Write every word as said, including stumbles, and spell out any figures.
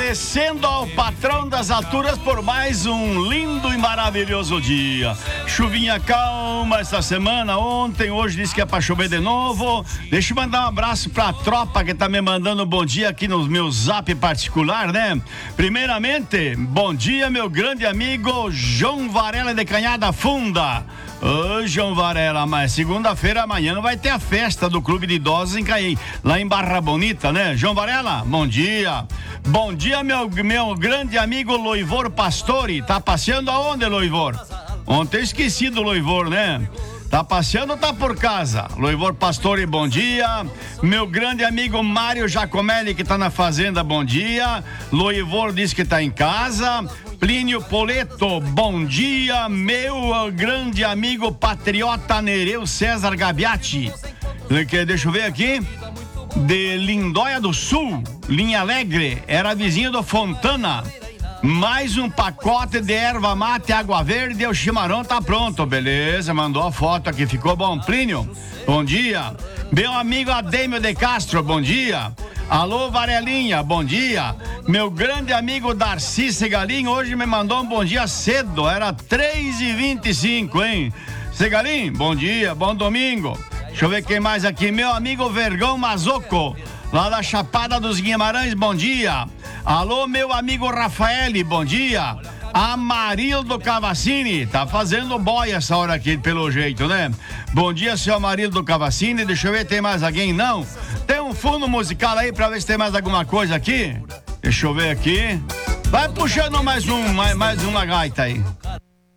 Agradecendo ao patrão das alturas por mais um lindo e maravilhoso dia. Chuvinha calma esta semana, ontem, hoje disse que é pra chover de novo. Deixa eu mandar um abraço pra tropa que tá me mandando bom dia aqui no meu zap particular, né? Primeiramente, bom dia, meu grande amigo João Varela de Canhada Funda. Ô, João Varela, mas segunda-feira, amanhã não vai ter a festa do Clube de Idosos em Caí, lá em Barra Bonita, né? João Varela, bom dia. Bom dia, meu, meu grande amigo Loivor Pastore. Tá passeando aonde, Loivor? Ontem eu esqueci do Loivor, né? Tá passeando ou tá por casa? Loivor Pastore, bom dia. Meu grande amigo Mário Giacomelli, que tá na fazenda, bom dia. Loivor diz que tá em casa. Plínio Poleto, bom dia. Meu grande amigo patriota Nereu César Gabiati. Deixa eu ver aqui. De Lindóia do Sul, Linha Alegre, era vizinho do Fontana. Mais um pacote de erva mate, água verde, o chimarrão tá pronto, beleza? Mandou a foto aqui, ficou bom. Plínio, bom dia. Meu amigo Adêmio de Castro, bom dia. Alô, Varelinha, bom dia. Meu grande amigo Darcy Segalim hoje me mandou um bom dia cedo, era três e vinte e cinco, hein? Segalim, bom dia, bom domingo. Deixa eu ver quem mais aqui. Meu amigo Vergão Mazoco, lá da Chapada dos Guimarães, bom dia. Alô, meu amigo Rafael, bom dia. Amarildo Cavassini, tá fazendo boia essa hora aqui, pelo jeito, né? Bom dia, seu Amarildo Cavassini. Deixa eu ver, tem mais alguém? Não? Tem um fundo musical aí pra ver se tem mais alguma coisa aqui? Deixa eu ver aqui. Vai puxando mais um, mais, mais uma gaita aí.